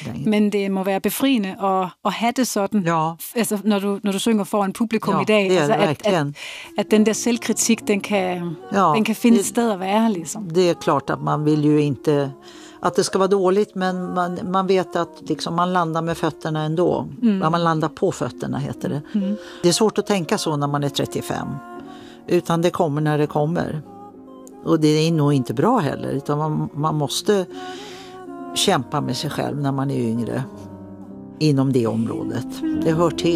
längre. Men det må være befriende at have det sådan, altså, når du synger foran publikum i dag. Det är altså, verkligen. At den der selvkritik, den kan finne et sted at være. Liksom. Det är klart att man vill ju inte att det ska vara dåligt, men man vet att liksom, man landar med fötterna ändå. Man landar på fötterna heter det. Det är svårt att tänka så när man är 35. Utan det kommer när det kommer. Och det är nog inte bra heller. Utan man måste kämpa med sig själv när man är yngre. Inom det området. Det hör till.